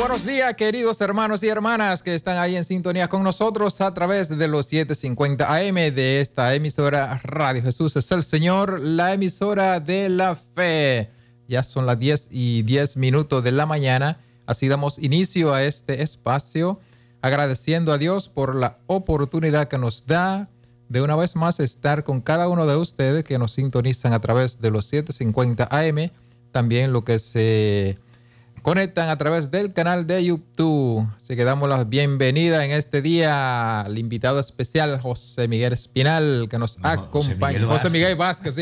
buenos días, queridos hermanos y hermanas que están ahí en sintonía con nosotros a través de los 750 AM de esta emisora Radio Jesús es el Señor, la emisora de la fe. Ya son las 10:10 de la mañana, así damos inicio a este espacio, agradeciendo a Dios por la oportunidad que nos da de una vez más estar con cada uno de ustedes que nos sintonizan a través de los 750 AM, también lo que se conectan a través del canal de YouTube. Así que damos la bienvenida en este día al invitado especial José Miguel Espinal, que nos acompaña. José Miguel Vázquez, sí.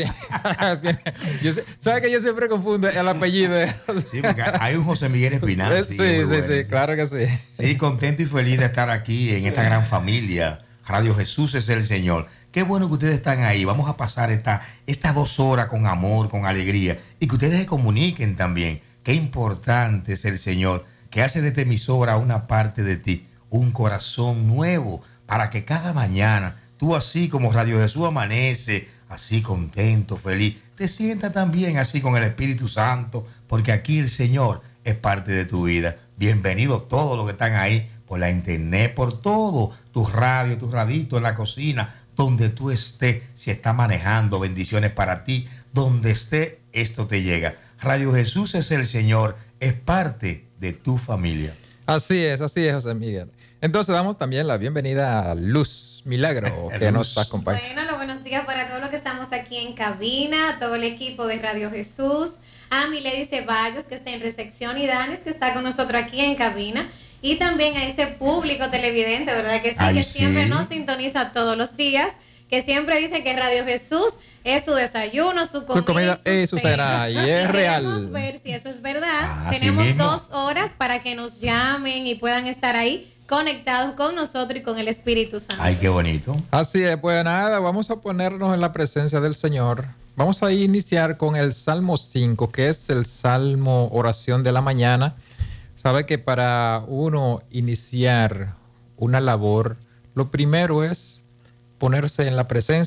¿Sabe que yo siempre confundo el apellido? Sí, porque hay un José Miguel Espinal. Sí, claro que sí. Sí, contento y feliz de estar aquí en esta gran familia. Radio Jesús es el Señor. Qué bueno que ustedes están ahí. Vamos a pasar estas 2 horas con amor, con alegría, y que ustedes se comuniquen también. Qué importante es el Señor, que hace de esta emisora una parte de ti, un corazón nuevo, para que cada mañana, tú así como Radio Jesús amanece, así contento, feliz, te sientas también así con el Espíritu Santo, porque aquí el Señor es parte de tu vida. Bienvenidos todos los que están ahí, por la internet, por todo, tu radio, tu radito en la cocina, donde tú estés, si estás manejando, bendiciones para ti, donde esté, esto te llega. Radio Jesús es el Señor, es parte de tu familia. Así es, José Miguel. Entonces damos también la bienvenida a Luz Milagro, que nos acompaña. Bueno, buenos días para todos los que estamos aquí en cabina, a todo el equipo de Radio Jesús, a Milady Ceballos, que está en recepción, y Danis, que está con nosotros aquí en cabina, y también a ese público televidente, ¿verdad que sí? Ay, que siempre nos sintoniza todos los días, que siempre dice que Radio Jesús es su desayuno, su comida y su cena, y es real. Queremos ver si eso es verdad. Tenemos 2 horas para que nos llamen y puedan estar ahí conectados con nosotros y con el Espíritu Santo. Ay, qué bonito. Así es, pues nada, vamos a ponernos en la presencia del Señor. Vamos a iniciar con el Salmo 5, que es el Salmo Oración de la Mañana. Sabe que para uno iniciar una labor, lo primero es ponerse en la presencia